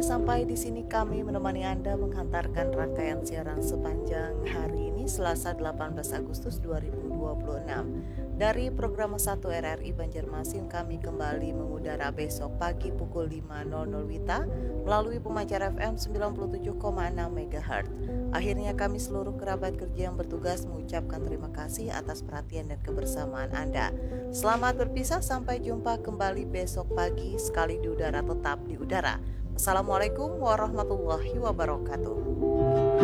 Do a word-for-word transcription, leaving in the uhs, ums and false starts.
sampai di sini kami menemani Anda menghantarkan rangkaian siaran sepanjang hari ini Selasa delapan belas Agustus dua ribu dua puluh enam. Dari program satu R R I Banjarmasin kami kembali mengudara besok pagi pukul lima nol nol Wita melalui pemancar F M sembilan puluh tujuh koma enam MHz. Akhirnya kami seluruh kerabat kerja yang bertugas mengucapkan terima kasih atas perhatian dan kebersamaan Anda. Selamat berpisah, sampai jumpa kembali besok pagi, sekali di udara tetap di udara. Assalamualaikum warahmatullahi wabarakatuh.